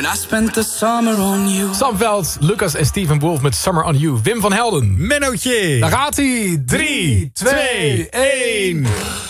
When I spent the summer on you. Sam Veld, Lucas en Steven Wolf met Summer on You. Wim van Helden. Mennootje. Daar gaat hij. 3, 2, 1.